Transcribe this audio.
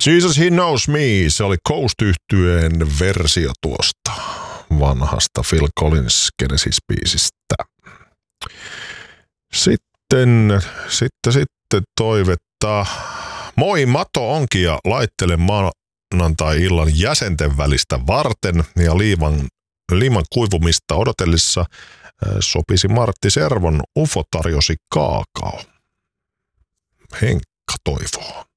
Jesus He Knows Me, se oli Coast-yhtyeen versio tuosta vanhasta Phil Collins Genesis-biisistä. Sitten toivetta. Moi, Mato onkin ja laittelen maanantai-illan jäsenten välistä varten ja liiman kuivumista odotellessa sopisi Martti Servon UFO tarjosi kaakao. Henkka toivoo.